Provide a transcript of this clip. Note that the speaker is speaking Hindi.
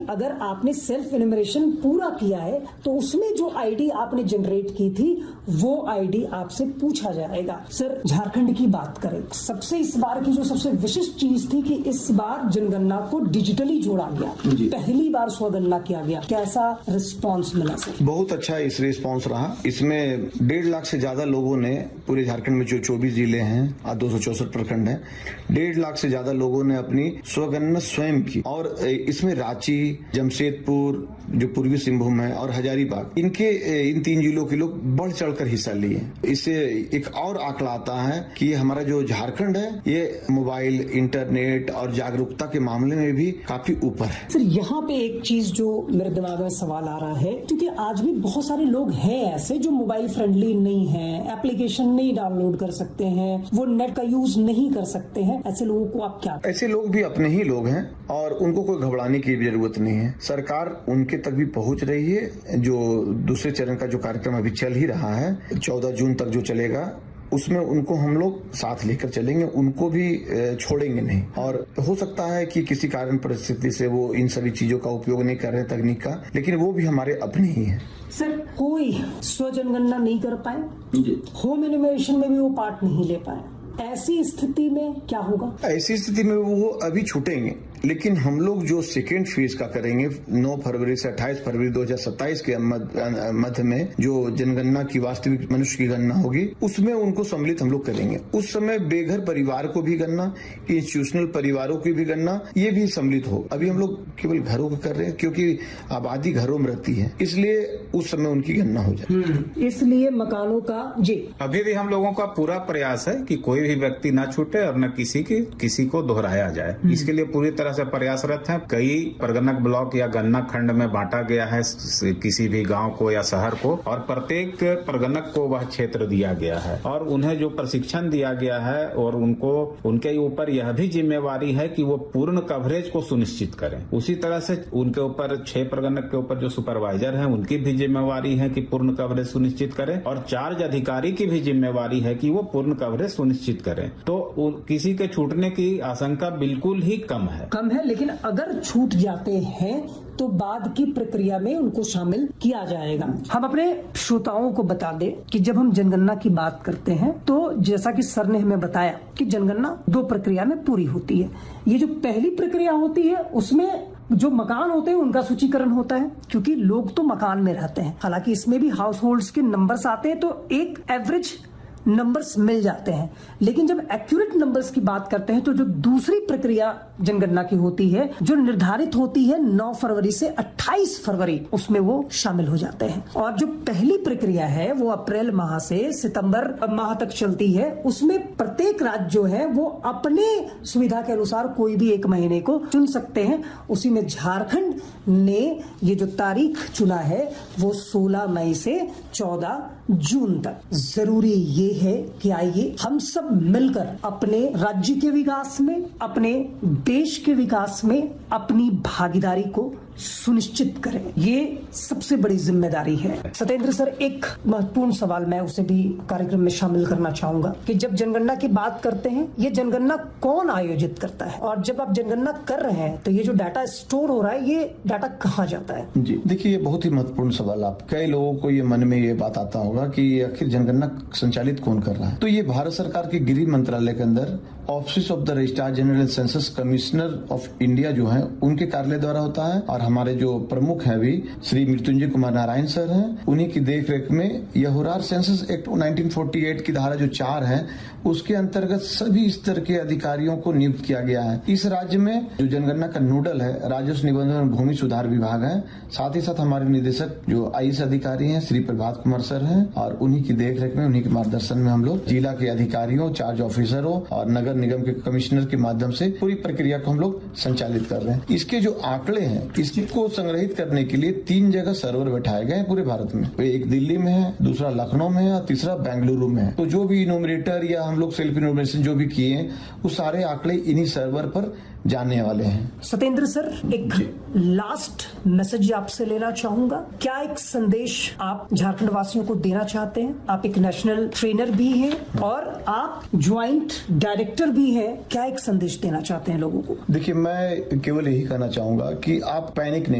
अगर आपने सेल्फ एनुमरेशन पूरा किया है तो उसमें जो आईडी आपने जनरेट की थी वो आईडी आपसे पूछा जाएगा। सर, झारखंड की बात करें, सबसे इस बार की जो सबसे विशिष्ट चीज थी कि इस बार जनगणना को डिजिटली जोड़ा गया, पहली बार स्वगणना किया गया। कैसा रिस्पांस मिला सर? बहुत अच्छा इस रिस्पांस रहा। इसमें 1.5 लाख से ज्यादा लोगों ने, पूरे झारखंड में जो 24 जिले हैं और 264 प्रखंड हैं, 1.5 लाख से ज्यादा लोगों ने अपनी स्वगणना स्वयं की। और इसमें रांची, जमशेदपुर जो पूर्वी सिंहभूम है और हजारीबाग, इन 3 जिलों के लोग बढ़ चढ़कर हिस्सा लिए। इससे एक और आंकड़ा आता है कि हमारा जो झारखंड है ये मोबाइल, इंटरनेट और जागरूकता के मामले में भी काफी ऊपर है। सर, यहाँ पे एक चीज जो मेरे दिमाग में सवाल आ रहा है, क्योंकि आज भी बहुत सारे लोग हैं ऐसे जो मोबाइल फ्रेंडली नहीं है, एप्लीकेशन नहीं डाउनलोड कर सकते हैं, वो नेट का यूज नहीं कर सकते हैं। ऐसे लोगों को आप क्या? ऐसे लोग भी अपने ही लोग हैं और उनको कोई घबराने की जरूरत नहीं है। सरकार उनके तक भी पहुंच रही है। जो दूसरे चरण का जो कार्यक्रम अभी चल ही रहा है, 14 जून तक जो चलेगा, उसमें उनको हम लोग साथ लेकर चलेंगे, उनको भी छोड़ेंगे नहीं। और हो सकता है कि किसी कारण परिस्थिति से वो इन सभी चीजों का उपयोग नहीं कर रहे तकनीक का, लेकिन वो भी हमारे अपने ही हैं। सर, कोई स्वजनगणना नहीं कर पाए, होम एनुमरेशन में भी वो पार्ट नहीं ले पाए, ऐसी स्थिति में क्या होगा? ऐसी स्थिति में वो अभी छूटेंगे, लेकिन हम लोग जो सेकेंड फेज का करेंगे 9 फरवरी से 28 फरवरी 2027 के मध्य में, जो जनगणना की वास्तविक मनुष्य की गणना होगी, उसमें उनको सम्मिलित हम लोग करेंगे। उस समय बेघर परिवार को भी गणना, इंस्टीट्यूशनल परिवारों की भी गणना, ये भी सम्मिलित हो। अभी हम लोग केवल घरों को कर रहे हैं क्योंकि आबादी घरों में रहती है, इसलिए उस समय उनकी गणना हो जाए। इसलिए मकानों का अभी भी हम लोगों का पूरा प्रयास है कि कोई भी व्यक्ति न छूटे और न किसी को दोहराया जाए। इसके लिए पूरी तरह से प्रयासरत हैं। कई प्रगणक ब्लॉक या गणना खंड में बांटा गया है किसी भी गांव को या शहर को, और प्रत्येक प्रगणक को वह क्षेत्र दिया गया है और उन्हें जो प्रशिक्षण दिया गया है, और उनके ऊपर यह भी जिम्मेवारी है कि वो पूर्ण कवरेज को सुनिश्चित करें। उसी तरह से उनके ऊपर 6 प्रगणक के ऊपर जो सुपरवाइजर हैं, उनकी भी जिम्मेवारी है कि पूर्ण कवरेज सुनिश्चित करें, और चार्ज अधिकारी की भी जिम्मेवारी है कि वो पूर्ण कवरेज सुनिश्चित करें। तो किसी के छूटने की आशंका बिल्कुल ही कम है। लेकिन अगर छूट जाते हैं तो बाद की प्रक्रिया में उनको शामिल किया जाएगा। हम अपने श्रोताओं को बता दें कि जब हम जनगणना की बात करते हैं तो जैसा कि सर ने हमें बताया कि जनगणना 2 प्रक्रिया में पूरी होती है। ये जो पहली प्रक्रिया होती है उसमें जो मकान होते हैं उनका सूचीकरण होता है, क्योंकि लोग तो मकान में रहते हैं। हालांकि इसमें भी हाउस होल्ड्स के नंबर्स आते हैं तो एक एवरेज नंबर्स मिल जाते हैं, लेकिन जब एक्यूरेट नंबर्स की बात करते हैं तो जो दूसरी प्रक्रिया जनगणना की होती है, जो निर्धारित होती है 9 फरवरी से 28 फरवरी, उसमें वो शामिल हो जाते हैं। और जो पहली प्रक्रिया है वो अप्रैल माह से सितंबर माह तक चलती है। उसमें प्रत्येक राज्य जो है वो अपने सुविधा के अनुसार कोई भी एक महीने को चुन सकते हैं। उसी में झारखंड ने ये जो तारीख चुना है वो 16 मई से 14 जून तक। जरूरी ये है कि आइए हम सब मिलकर अपने राज्य के विकास में, अपने देश के विकास में अपनी भागीदारी को सुनिश्चित करें। ये सबसे बड़ी जिम्मेदारी है। सत्येंद्र सर, एक महत्वपूर्ण सवाल मैं उसे भी कार्यक्रम में शामिल करना चाहूंगा कि जब जनगणना की बात करते हैं, ये जनगणना कौन आयोजित करता है, और जब आप जनगणना कर रहे हैं तो ये जो डाटा स्टोर हो रहा है, ये डाटा कहाँ जाता है? जी देखिए, ये बहुत ही महत्वपूर्ण सवाल। आप कई लोगों को ये मन में ये बात आता होगा कि आखिर जनगणना संचालित कौन कर रहा है। तो ये भारत सरकार के गृह मंत्रालय के अंदर office of the registrar general census commissioner of India जो है उनके कार्यालय द्वारा होता है। और हमारे जो प्रमुख हैं अभी श्री मृत्युंजय कुमार नारायण सर हैं, उन्हीं की देखरेख में यह हो रहा। सेंसस एक्ट 1948 की धारा जो 4 है उसके अंतर्गत सभी स्तर के अधिकारियों को नियुक्त किया गया है। इस राज्य में जो जनगणना का नोडल है राजस्व निबंधन और भूमि सुधार विभाग है। साथ ही साथ हमारे निदेशक जो आईएएस अधिकारी हैं श्री प्रभात कुमार सर हैं, और उन्हीं की देखरेख में, उन्हीं के मार्गदर्शन में हम लोग जिला के अधिकारियों, चार्ज ऑफिसरों और नगर निगम के कमिश्नर के माध्यम से पूरी प्रक्रिया को हम लोग संचालित कर रहे हैं। इसके जो आंकड़े हैं इसको संग्रहित करने के लिए 3 जगह सर्वर बैठाए गए हैं पूरे भारत में। एक दिल्ली में है, दूसरा लखनऊ में है और तीसरा बेंगलुरु में है। तो जो भी इनोमिनेटर या हम लोग सेल्फ इनोमिनेशन जो भी किए हैं वो सारे आंकड़े इन्हीं सर्वर पर जाने वाले हैं। सत्येंद्र सर, एक लास्ट मैसेज आपसे लेना चाहूंगा। क्या एक संदेश आप झारखंड वासियों को देना चाहते हैं? आप एक नेशनल ट्रेनर भी हैं और आप ज्वाइंट डायरेक्टर कलेक्टर भी है, क्या एक संदेश देना चाहते हैं लोगों को? देखिए, मैं केवल यही कहना चाहूंगा कि आप पैनिक नहीं